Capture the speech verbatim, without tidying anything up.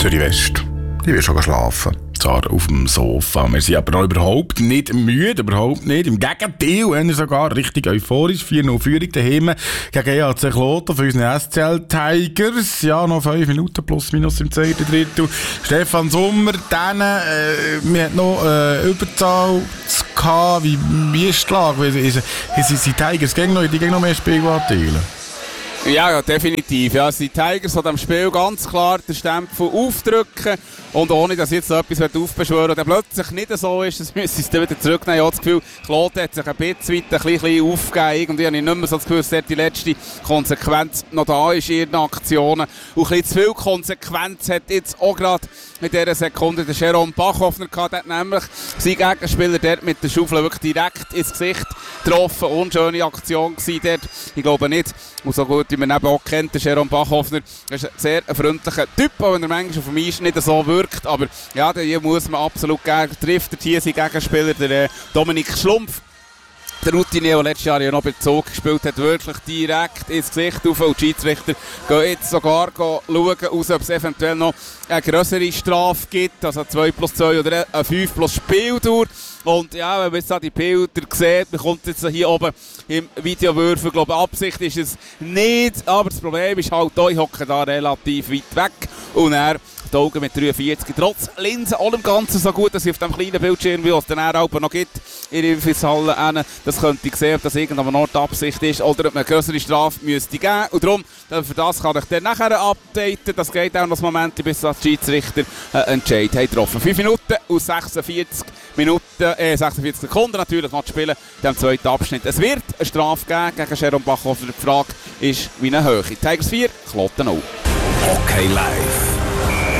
Zürich West. Ich will schon schlafen. Zwar auf dem Sofa. Wir sind aber auch überhaupt nicht müde, überhaupt nicht. Im Gegenteil, wenn sogar richtig euphorisch. vier null Führung daheim gegen E A C Kloten für unsere S C L Tigers. Ja, noch fünf Minuten plus minus im zweiten Drittel. Stefan Sommer, dann, äh, wir hatten noch äh, Überzahl gehabt. Wie, wie ist die Lage? Sind die Tigers gegen noch, die gegen noch mehr Spielanteile? Ja, ja, definitiv. Ja, die Tigers hat am Spiel ganz klar den Stempel aufdrücken. Und ohne, dass jetzt noch etwas aufbeschwören und dann plötzlich nicht so ist, das müssen sie dann wieder zurücknehmen. Ich habe das Gefühl, Kloten hat sich ein bisschen weit ein bisschen aufgegeben. Irgendwie habe ich nicht mehr so das Gefühl, dass die letzte Konsequenz noch da ist in ihren Aktionen. Und ein bisschen zu viel Konsequenz hat jetzt auch gerade in dieser Sekunde der Jerome Bachhoffner gehabt. Der hat nämlich seinen Gegenspieler dort mit der Schaufel wirklich direkt ins Gesicht getroffen. Unschöne Aktion gewesen dort. Ich glaube nicht. Und so gut, wie man eben auch kennt, der Jerome Bachhoffner ist ein sehr freundlicher Typ, auch wenn er manchmal auf dem Eis nicht so wirkt. Aber ja, hier muss man absolut gegen. Trifft hier sein Gegenspieler, der äh, Dominik Schlumpf. Der Routine, der letztes Jahr ja noch bei Zug gespielt hat, wirklich direkt ins Gesicht auf. Und die Schiedsrichter gehen jetzt sogar schauen, aus, ob es eventuell noch eine grössere Strafe gibt. Also zwei plus zwei oder eine fünf plus Spieldauer. Und ja, wenn man jetzt die Bilder sieht, man kommt jetzt hier oben im Videowürfel, glaube ich, Absicht ist es nicht. Aber das Problem ist halt, ich hocke da relativ weit weg. Und er die Augen mit dreiundvierzig. Trotz Linsen allem Ganzen so gut, dass sie auf dem kleinen Bildschirm, wie es dann auch noch gibt, in der Infohalle, das könnte ich sehen, ob das irgendwann noch die Absicht ist oder ob man eine größere Strafe müsste geben. Und darum, für das kann ich dann nachher updaten. Das geht auch noch das Moment, bis die Schiedsrichter äh, Entscheid haben getroffen. fünf Minuten aus sechsundvierzig Minuten, äh, sechsundvierzig Sekunden natürlich noch zu spielen in diesem zweiten Abschnitt. Es wird eine Strafe geben gegen Jerome Bachhoffner. Die Frage ist, wie eine Höhe. Tigers vier, Kloten null. Hockey Live.